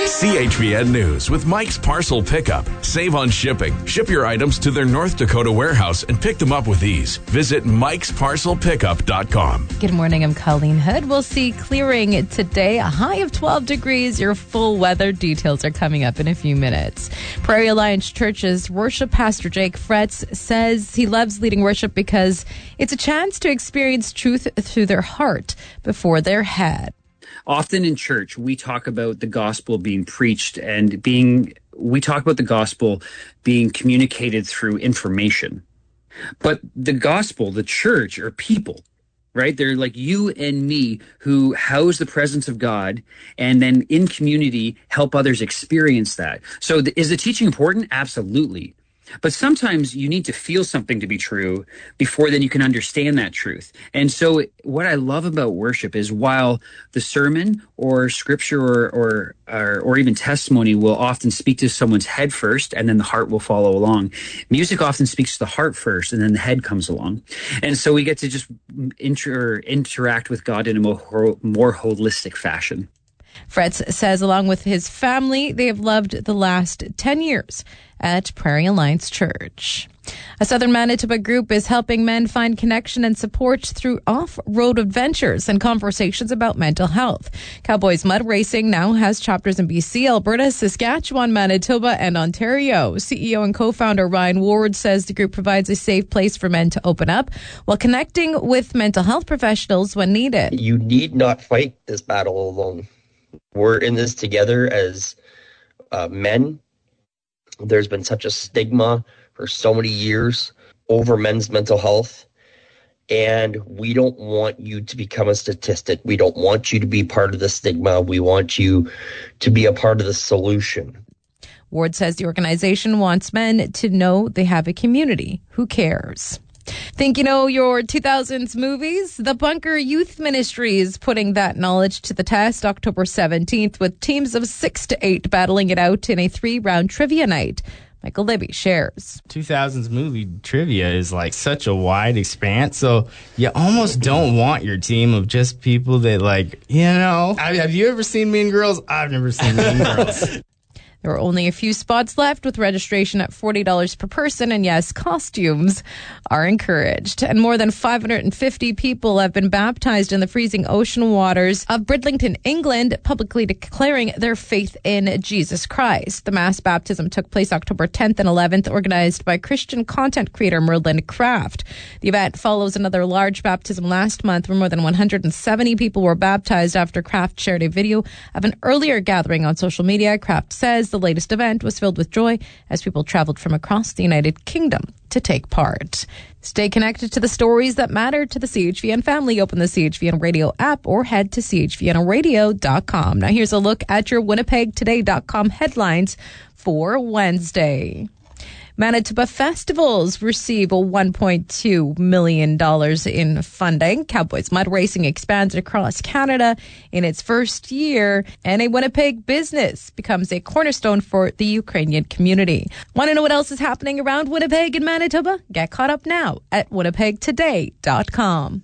CHVN News with Mike's Parcel Pickup. Save on shipping. Ship your items to their North Dakota warehouse and pick them up with ease. Visit mikesparcelpickup.com. Good morning, I'm Colleen Hood. We'll see clearing today, a high of 12 degrees. Your full weather details are coming up in a few minutes. Prairie Alliance Church's worship pastor Jake Fretz says he loves leading worship because it's a chance to experience truth through their heart before their head. Often in church, we talk about the gospel being preached and we talk about the gospel being communicated through information. But the gospel, the church, are people, right? They're like you and me who house the presence of God and then in community help others experience that. So is the teaching important? Absolutely. But sometimes you need to feel something to be true before then you can understand that truth. And so what I love about worship is while the sermon or scripture or even testimony will often speak to someone's head first and then the heart will follow along, music often speaks to the heart first and then the head comes along. And so we get to just interact with God in a more holistic fashion. Fretz says along with his family, they have loved the last 10 years at Prairie Alliance Church. A Southern Manitoba group is helping men find connection and support through off-road adventures and conversations about mental health. Cowboys Mud Racing now has chapters in BC, Alberta, Saskatchewan, Manitoba, and Ontario. CEO and co-founder Ryan Ward says the group provides a safe place for men to open up while connecting with mental health professionals when needed. You need not fight this battle alone. We're in this together as men. There's been such a stigma for so many years over men's mental health, and we don't want you to become a statistic. We don't want you to be part of the stigma. We want you to be a part of the solution. Ward says the organization wants men to know they have a community who cares. Think you know your 2000s movies? The Bunker Youth Ministry is putting that knowledge to the test October 17th with teams of 6 to 8 battling it out in a 3-round trivia night. Michael Libby shares. 2000s movie trivia is like such a wide expanse, so you almost don't want your team of just people that have you ever seen Mean Girls? I've never seen Mean Girls. There are only a few spots left with registration at $40 per person, and yes, costumes are encouraged. And more than 550 people have been baptized in the freezing ocean waters of Bridlington, England, publicly declaring their faith in Jesus Christ. The mass baptism took place October 10th and 11th, organized by Christian content creator Merlin Craft. The event follows another large baptism last month where more than 170 people were baptized after Craft shared a video of an earlier gathering on social media. Craft says the latest event was filled with joy as people traveled from across the United Kingdom to take part. Stay connected to the stories that matter to the CHVN family. Open the CHVN Radio app or head to chvnradio.com. Now here's a look at your winnipegtoday.com headlines for Wednesday. Manitoba Festivals receive $1.2 million in funding. Cowboys Mud Racing expands across Canada in its first year, and a Winnipeg business becomes a cornerstone for the Ukrainian community. Want to know what else is happening around Winnipeg and Manitoba? Get caught up now at winnipegtoday.com.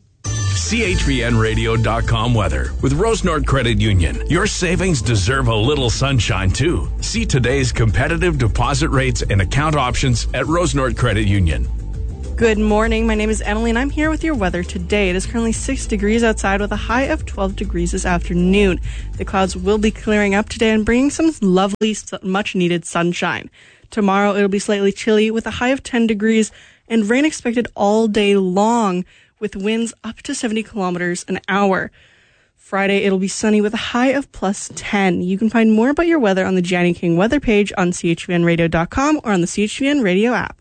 CHVNradio.com weather with Rose North Credit Union. Your savings deserve a little sunshine too. See today's competitive deposit rates and account options at Rose North Credit Union. Good morning. My name is Emily and I'm here with your weather today. It is currently 6 degrees outside with a high of 12 degrees this afternoon. The clouds will be clearing up today and bringing some lovely, much needed sunshine. Tomorrow it'll be slightly chilly with a high of 10 degrees and rain expected all day long, with winds up to 70 kilometers an hour. Friday, it'll be sunny with a high of plus 10. You can find more about your weather on the Gianni King weather page on chvnradio.com or on the CHVN radio app.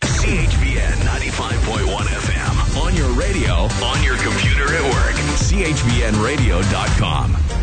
CHVN 95.1 FM. On your radio, on your computer at work. chvnradio.com.